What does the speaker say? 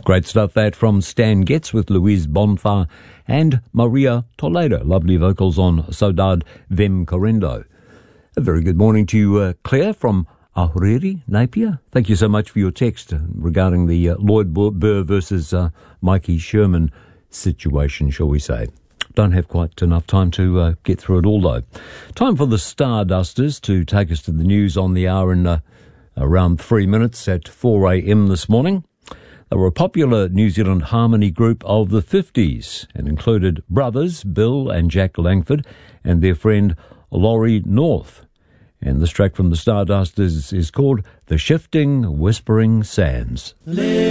Great stuff that from Stan Getz with Louise Bonfar and Maria Toledo. Lovely vocals on Saudade Vem Correndo. A very good morning to you, Claire from Ahuriri, Napier. Thank you so much for your text regarding the Lloyd Burr versus Mikey Sherman situation, shall we say. Don't have quite enough time to get through it all, though. Time for the Stardusters to take us to the news on the hour in around 3 minutes at 4 a.m. this morning. They were a popular New Zealand harmony group of the 50s and included brothers Bill and Jack Langford and their friend Laurie North. And this track from the Stardusters is called The Shifting Whispering Sands.